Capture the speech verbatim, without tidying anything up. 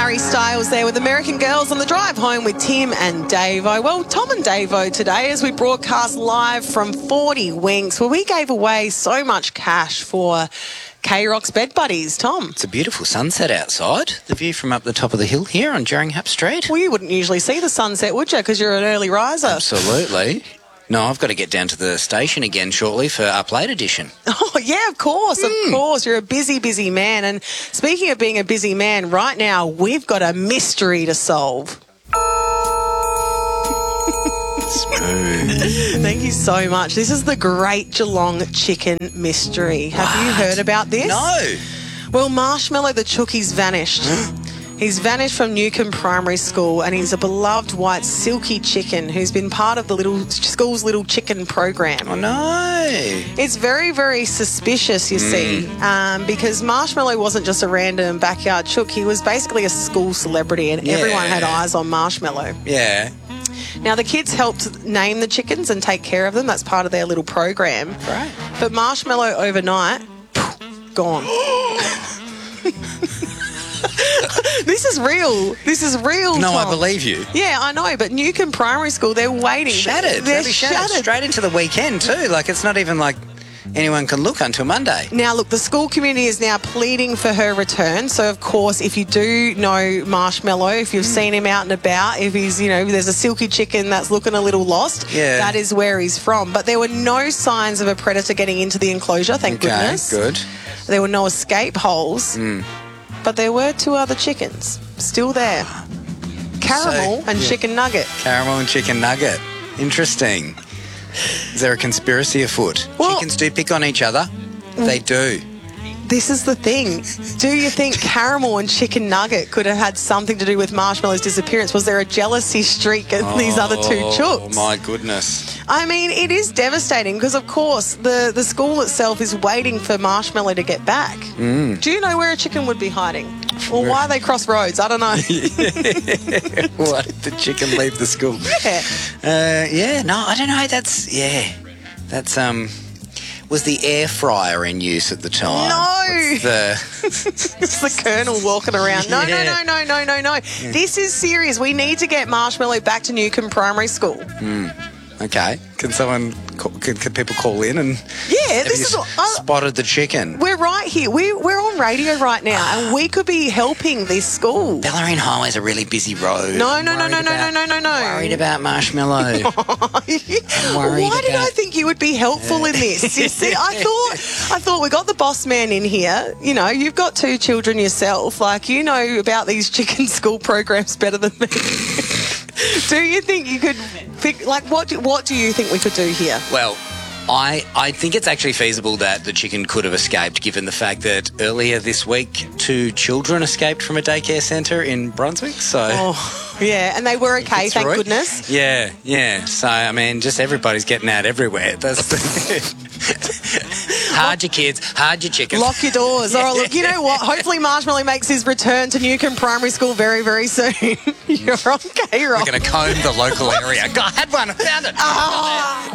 Harry Styles there with American Girls on the drive home with Tim and Davo. Well, Tom and Davo today as we broadcast live from forty Winks, where we gave away so much cash for K-Rock's Bed Buddies. Tom? It's a beautiful sunset outside. The view from up the top of the hill here on Jerringhap Street. Well, you wouldn't usually see the sunset, would you? Because you're an early riser. Absolutely. No, I've got to get down to the station again shortly for Up Late edition. Oh, yeah, of course, of Mm. course. You're a busy, busy man. And speaking of being a busy man, right now we've got a mystery to solve. Smooth. Thank you so much. This is the Great Geelong Chicken Mystery. Have you What? heard about this? No. Well, Marshmallow the Chookie's vanished. He's vanished from Newcombe Primary School, and he's a beloved white silky chicken who's been part of the little school's little chicken program. Oh, no. It's very, very suspicious, you see, um, because Marshmallow wasn't just a random backyard chook. He was basically a school celebrity, and Yeah. everyone had eyes on Marshmallow. Yeah. Now, the kids helped name the chickens and take care of them. That's part of their little program. Right. But Marshmallow overnight, gone. This is real. This is real, No, I Tom. believe you. Yeah, I know, but Newcombe Primary School, they're waiting. Shattered. They're They'll be shattered. shattered. Straight into the weekend too. Like, it's not even like anyone can look until Monday. Now, look, the school community is now pleading for her return. So, of course, if you do know Marshmallow, if you've seen him out and about, if he's, you know, there's a silky chicken that's looking a little lost, Yeah. that is where he's from. But there were no signs of a predator getting into the enclosure, thank Okay, goodness. good. There were no escape holes. But there were two other chickens still there. Caramel So, and yeah. chicken nugget. Caramel and chicken nugget. Interesting. Is there a conspiracy afoot? Well- Chickens do pick on each other. They do. This is the thing. Do you think Caramel and Chicken Nugget could have had something to do with Marshmallow's disappearance? Was there a jealousy streak at these other two Oh, chooks? my goodness. I mean, it is devastating because, of course, the, the school itself is waiting for Marshmallow to get back. Mm. Do you know where a chicken would be hiding? Or why they cross roads? I don't know. Why did the chicken leave the school? Yeah. Uh, yeah, no, I don't know. That's, yeah. That's, um... Was the air fryer in use at the time? No. What's the... It's the Colonel walking around. No, no, Yeah. no, no, no, no, no. This is serious. We need to get Marshmallow back to Newcombe Primary School. Okay. Can someone... Call, can, can people call in and... Yeah, Have this you is... s- Uh, spotted the chicken? we're right here. We, we're on radio right now, and we could be helping this school. Bellarine Highway's a really busy road. No, no, no, Worried no, no, about- no, no, no, no. Worried about Marshmallow. Why worried did I about- think you would be helpful in this? You see, I thought, I thought we got the boss man in here. You know, you've got two children yourself. Like, you know about these chicken school programs better than me. Do you think you could pick? Like, what? Do, what do you think we could do here? Well, I, I think it's actually feasible that the chicken could have escaped, given the fact that earlier this week two children escaped from a daycare centre in Brunswick. So, Oh, yeah, and they were okay, It's thank right. goodness. yeah, yeah. So, I mean, just everybody's getting out everywhere. That's hard your kids, hard your chickens. Lock your doors. All right, look, you know what? Hopefully Marshmallow makes his return to Newcombe Primary School very, very soon. You're on K-Rock. We're going to comb the local area. God, I had one. I found it. Ah.